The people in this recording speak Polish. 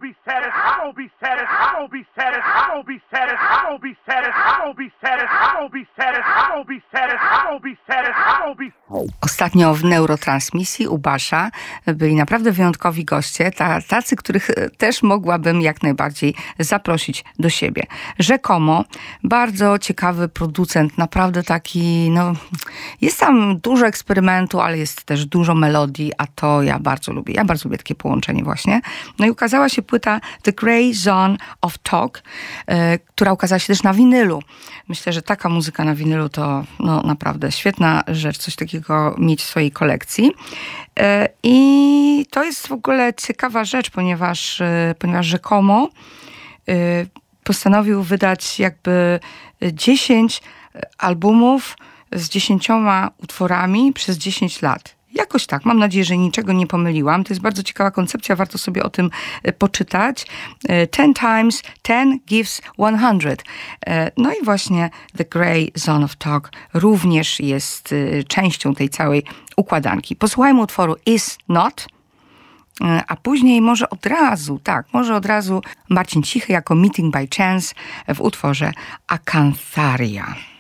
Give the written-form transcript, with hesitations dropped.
be satisfied. I won't be satisfied. I won't be satisfied. I won't be satisfied. I won't be satisfied. I won't be satisfied. I won't be satisfied. I won't be satisfied. I won't be satisfied. I won't be. Ostatnio w Neurotransmisji u Basha byli naprawdę wyjątkowi goście, tacy, których też mogłabym jak najbardziej zaprosić do siebie. Rzekomo bardzo ciekawy producent, naprawdę taki, jest tam dużo eksperymentu, ale jest też dużo melodii, a to ja bardzo lubię. Ja bardzo lubię takie połączenie właśnie. No i ukazała się płyta The Grey Zone of Talk, która ukazała się też na winylu. Myślę, że taka muzyka na winylu to naprawdę świetna rzecz, coś takiego mieć w swojej kolekcji. I to jest w ogóle ciekawa rzecz, ponieważ rzekomo postanowił wydać jakby 10 albumów z 10 utworami przez 10 lat. Jakoś tak, mam nadzieję, że niczego nie pomyliłam. To jest bardzo ciekawa koncepcja, warto sobie o tym poczytać. 10 times 10 gives 100. No i właśnie The Grey Zone of Talk również jest częścią tej całej układanki. Posłuchajmy utworu Is Not, a później może od razu Marcin Cichy jako Meeting by Chance w utworze Acantharia.